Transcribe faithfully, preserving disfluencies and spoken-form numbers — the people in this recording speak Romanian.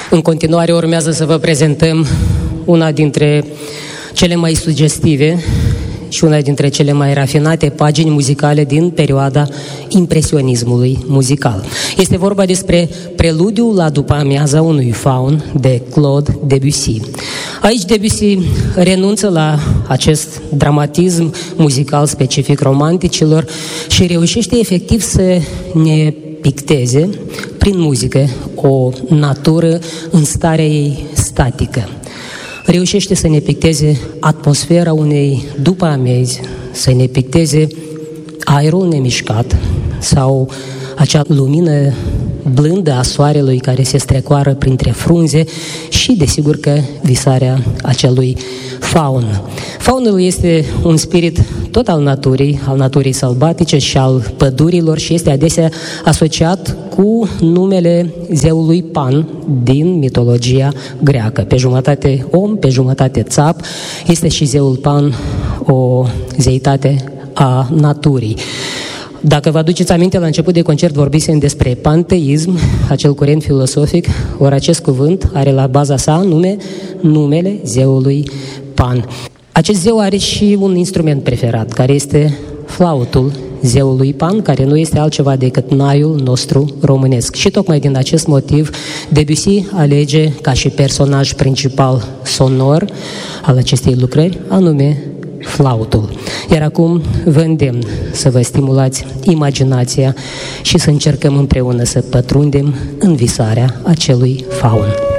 În continuare urmează să vă prezentăm una dintre cele mai sugestive și una dintre cele mai rafinate pagini muzicale din perioada impresionismului muzical. Este vorba despre Preludiul la după amiaza unui faun de Claude Debussy. Aici Debussy renunță la acest dramatism muzical specific romanticilor și reușește efectiv să ne picteze prin muzică o natură în starea ei statică. Reușește să ne picteze atmosfera unei după amiezi, să ne picteze aerul nemișcat sau acea lumină blândă a soarelui care se strecoară printre frunze și, desigur, că visarea acelui faun. Faunul este un spirit tot al naturii, al naturii sălbatice și al pădurilor și este adesea asociat cu numele zeului Pan din mitologia greacă. Pe jumătate om, pe jumătate țap, este și zeul Pan o zeitate a naturii. Dacă vă aduceți aminte, la început de concert vorbisem despre panteism, acel curent filosofic, ori acest cuvânt are la baza sa nume, numele zeului Pan. Acest zeu are și un instrument preferat, care este flautul zeului Pan, care nu este altceva decât naiul nostru românesc. Și tocmai din acest motiv Debussy alege ca și personaj principal sonor al acestei lucrări, anume flautul. Iar acum vă îndemn să vă stimulați imaginația și să încercăm împreună să pătrundem în visarea acelui faun.